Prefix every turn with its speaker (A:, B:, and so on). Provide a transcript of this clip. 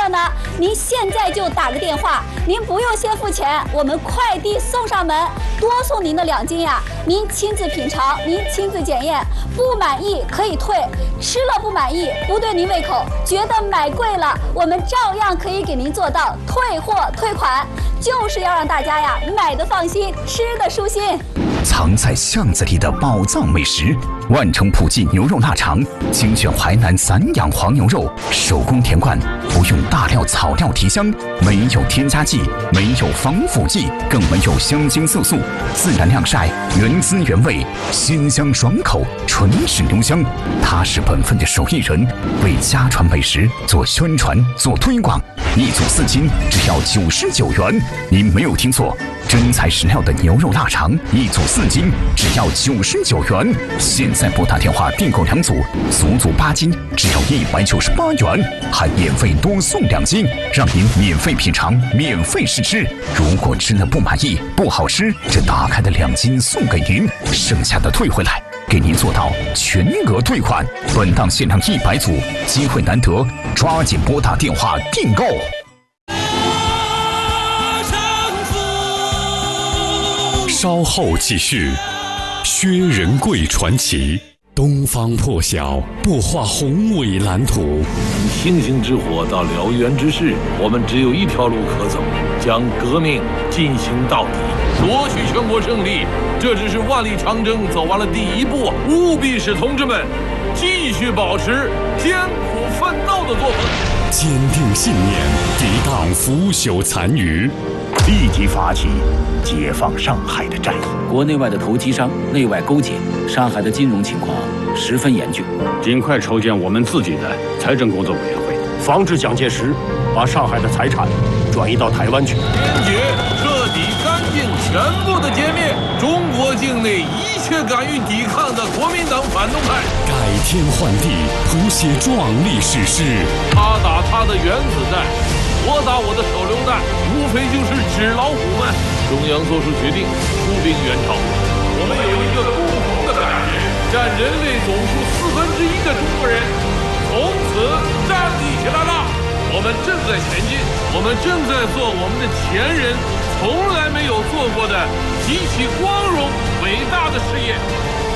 A: 的呢？您现在就打个电话，您不用先付钱，我们快递送上门，多送您的2斤呀。您亲自品尝，您亲自检验，不满意可以退，吃了不满意，不对您胃口，觉得买贵了，我们照样可以给您做到退货退款，就是要让大家呀买的放心，吃的舒心。
B: 藏在巷子里的宝藏美食，万城普记牛肉腊肠，精选淮南散养黄牛肉，手工填灌，不用大料草料提香，没有添加剂，没有防腐剂，更没有香精色素，自然晾晒，原汁原味，鲜香爽口，纯是牛香。他是本分的手艺人，为家传美食做宣传做推广，一组4斤只要99元，您没有听错，真材实料的牛肉腊肠，一组4斤只要99元。现在拨打电话订购2组，足足8斤只要198元，还免费多送2斤，让您免费品尝，免费试吃。如果吃了不满意不好吃，这打开的2斤送给您，剩下的退回来，给您做到全额退款。本档限量100组，机会难得，抓紧拨打电话订购。
C: 稍后继续，薛仁贵传奇。东方破晓，不画宏伟蓝图。
D: 星星之火到燎原之势，我们只有一条路可走，将革命进行到底，夺取全国胜利。这只是万里长征走完了第1步，务必使同志们继续保持艰苦奋斗的作风，
C: 坚定信念，抵挡腐朽残余，
E: 立即发起解放上海的战役。
F: 国内外的投机商内外勾结，上海的金融情况十分严峻，
G: 尽快筹建我们自己的财政工作委员会，防止蒋介石把上海的财产转移到台湾去。
D: 坚决、彻底、干净、全部的歼灭中国境内一切敢于抵抗的国民党反动派，
C: 改天换地，谱写壮丽史诗。
D: 他打他的原子弹，我打我的手榴弹，无非就是纸老虎们。中央做出决定，出兵援朝。我们有一个共同的感觉，占人类总数1/4的中国人从此站立起来了。我们正在前进，我们正在做我们的前人从来没有做过的极其光荣伟大的事业。